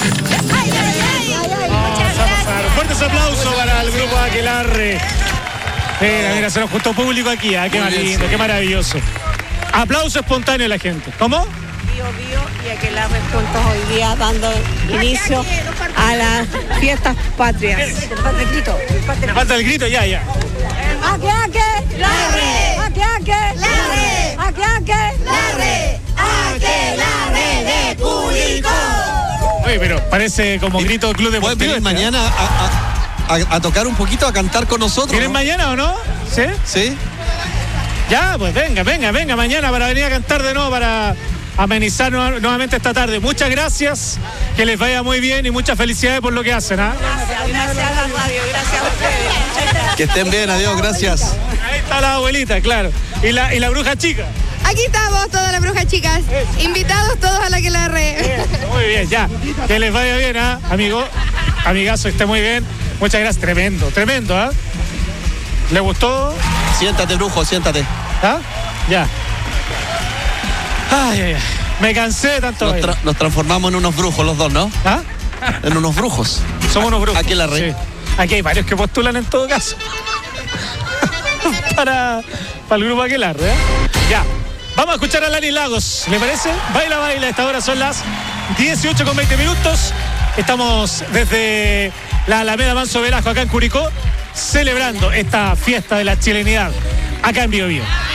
Fuertes aplausos para el grupo Aquelarre. Mira, se nos juntó público aquí. Qué lindo, qué maravilloso. Aplauso espontáneo a la gente. ¿Cómo? Bio y Aquelarre juntos hoy día dando inicio a las fiestas patrias. Me falta el grito, ya. Aquelarre, Aquelarre, Aquelarre, Aquelarre de Curicó. Oye, pero parece como grito club de Porteño. ¿Pueden venir mañana a tocar un poquito, a cantar con nosotros? ¿Vienen mañana o no? ¿Sí? Sí. Ya, pues venga mañana para venir a cantar de nuevo, para amenizar nuevamente esta tarde. Muchas gracias, que les vaya muy bien y muchas felicidades por lo que hacen. Gracias a la radio, gracias a ustedes. Muchas gracias. Que estén bien, adiós, gracias. Ahí está la abuelita, claro. Y la bruja chica. Aquí estamos, todas las brujas chicas. Invitados todos a la Aquelarre. Muy bien, ya. Que les vaya bien, amigo. Amigazo, esté muy bien. Muchas gracias. Tremendo, ¿Le gustó? Siéntate, brujo, siéntate. Ya. Ay. Me cansé de tanto. Nos transformamos en unos brujos los dos, ¿no? En unos brujos. Somos unos brujos. Aquelarre. Sí. Aquí hay varios que postulan en todo caso. para el grupo Aquelarre, Ya. Vamos a escuchar a Lani Lagos, ¿le parece? Baila, esta hora son las 18:20. Estamos desde la Alameda Manso Velasco, acá en Curicó, celebrando esta fiesta de la chilenidad, acá en Bio Bio.